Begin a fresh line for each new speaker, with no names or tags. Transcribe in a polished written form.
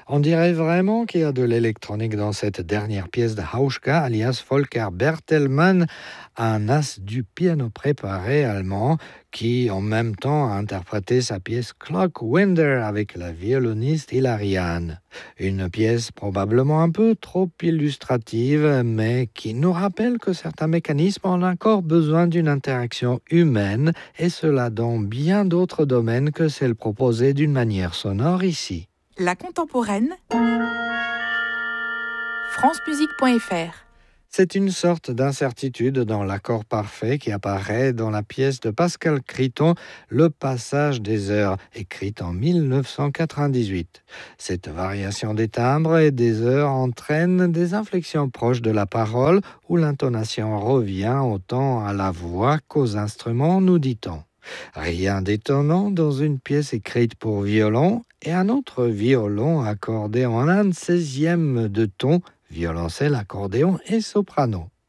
On dirait vraiment qu'il y a de l'électronique dans cette dernière pièce de Hauschka, alias Volker Bertelmann, un as du piano préparé allemand qui, en même temps, a interprété sa pièce Clockwinder avec la violoniste Hilariane. Une pièce probablement un peu trop illustrative, mais qui nous rappelle que certains mécanismes ont encore besoin d'une interaction humaine, et cela dans bien d'autres domaines que celle proposée d'une manière sonore ici.
La contemporaine, francemusique.fr.
C'est une sorte d'incertitude dans l'accord parfait qui apparaît dans la pièce de Pascal Criton, Le Passage des heures, écrite en 1998. Cette variation des timbres et des heures entraîne des inflexions proches de la parole où l'intonation revient autant à la voix qu'aux instruments, nous dit-on. Rien d'étonnant dans une pièce écrite pour violon et un autre violon accordé en un 16e de ton, violoncelle, accordéon et soprano.